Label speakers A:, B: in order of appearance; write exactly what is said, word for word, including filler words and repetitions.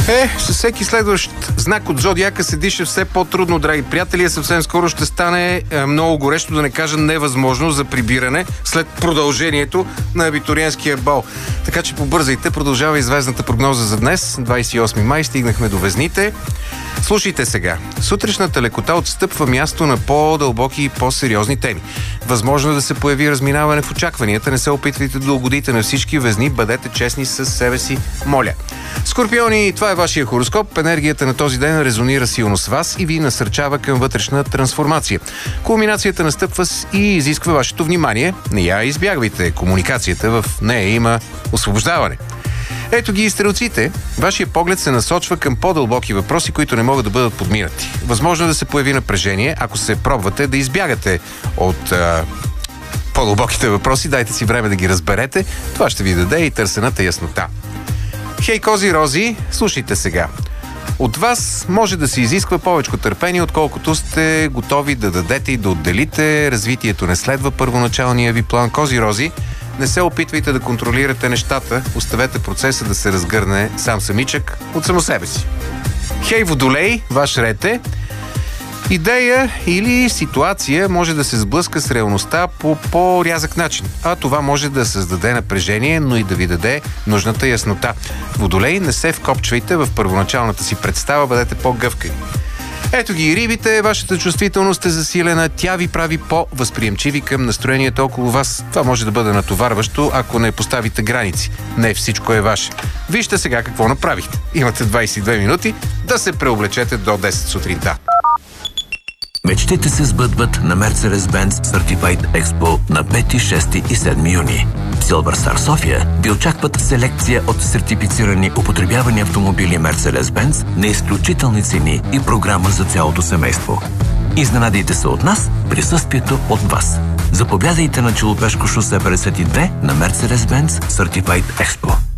A: Е, с всеки следващ знак от зодиака се диша все по-трудно, драги приятели. Съвсем скоро ще стане е, много горещо, да не кажа невъзможно за прибиране след продължението на абитуриентския бал. Така че побързайте, продължава известната прогноза за днес, двадесет и осми май, стигнахме до Везните. Слушайте сега. Сутрешната лекота отстъпва място на по-дълбоки и по-сериозни теми. Възможно е да се появи разминаване в очакванията. Не се опитвайте да угодите на всички Везни. Бъдете честни с себе си, моля. Скорпиони, това е вашия хороскоп. Енергията на този ден резонира силно с вас и ви насърчава към вътрешна трансформация. Кулминацията настъпва и изисква вашето внимание. Не я избягвайте. Комуникацията, в нея има освобождаване. Ето ги и стрелците. Вашия поглед се насочва към по-дълбоки въпроси, които не могат да бъдат подминати. Възможно е да се появи напрежение, ако се пробвате да избягате от а, по-дълбоките въпроси. Дайте си време да ги разберете. Това ще ви даде и търсената яснота. Хей, кози рози, слушайте сега. От вас може да се изисква повече търпение, отколкото сте готови да дадете и да отделите. Развитието не следва първоначалния ви план. Кози рози, не се опитвайте да контролирате нещата, оставете процеса да се разгърне сам самичък от само себе си. Хей, водолей, ваш ред е. Идея или ситуация може да се сблъска с реалността по по-рязък начин, а това може да създаде напрежение, но и да ви даде нужната яснота. Водолей, не се вкопчвайте в първоначалната си представа, бъдете по-гъвкави. Ето ги и рибите, вашата чувствителност е засилена, тя ви прави по-възприемчиви към настроението около вас. Това може да бъде натоварващо, ако не поставите граници. Не всичко е ваше. Вижте сега какво направихте. Имате двадесет и две минути да се преоблечете до десет сутринта.
B: Мечтите се сбъдват на Mercedes-Benz Certified Expo на пети, шести и седми юни. В Silver Star София ви очакват селекция от сертифицирани употребявани автомобили Mercedes-Benz на изключителни цени и програма за цялото семейство. Изненадайте се от нас, присъствието от вас. Заповядайте на Челопешко шосе петдесет и две на Mercedes-Benz Certified Expo.